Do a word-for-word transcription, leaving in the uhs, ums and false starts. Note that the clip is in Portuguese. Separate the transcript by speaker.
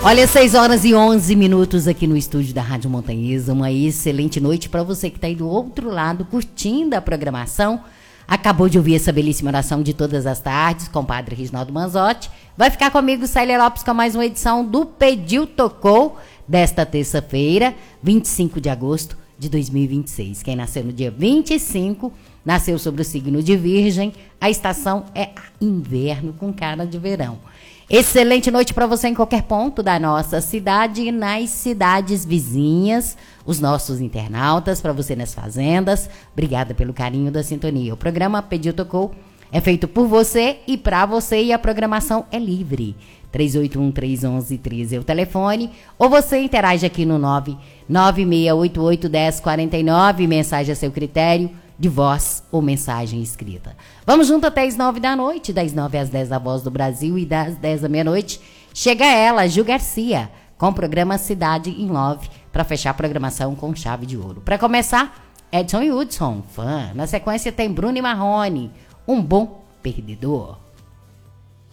Speaker 1: Olha, seis horas e onze minutos aqui no estúdio da Rádio Montanhesa. Uma excelente noite para você que está aí do outro lado curtindo a programação. Acabou de ouvir essa belíssima oração de todas as tardes com o padre Reginaldo Manzotti. Vai ficar comigo, Célia Lopes, com mais uma edição do Pediu Tocou desta terça-feira, vinte e cinco de agosto de dois mil e vinte e seis. Quem nasceu no dia vinte e cinco nasceu sobre o signo de Virgem. A estação é inverno com cara de verão. Excelente noite para você em qualquer ponto da nossa cidade e nas cidades vizinhas, os nossos internautas, para você nas fazendas. Obrigada pelo carinho da sintonia. O programa Pediu Tocou é feito por você e para você, e a programação é livre. três oito um, três um um, um três é o telefone, ou você interage aqui no nove nove seis oito oito, um zero quatro nove, mensagem a seu critério, de voz ou mensagem escrita. Vamos junto até as nove da noite, das nove às dez da Voz do Brasil, e das dez da meia-noite chega ela, Gil Garcia, com o programa Cidade em Love, para fechar a programação com chave de ouro. Para começar, Edson Hudson, fã. Na sequência tem Bruno e Marrone, Um Bom Perdedor.